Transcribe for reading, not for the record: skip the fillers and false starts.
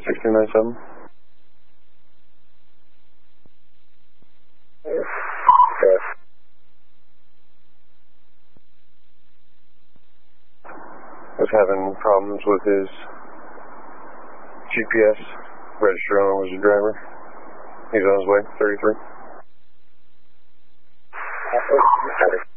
6297. Yes. Was having problems with his GPS. Registered on was a driver. He's on his way, 33.